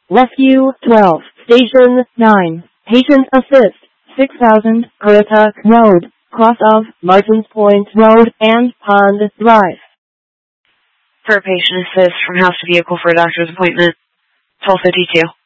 Rescue 12, Station 9, Patient Assist, 6000 Currituck Road, cross of Martins Point Road and Pond Drive. For a patient assist from house to vehicle for a doctor's appointment, 1252.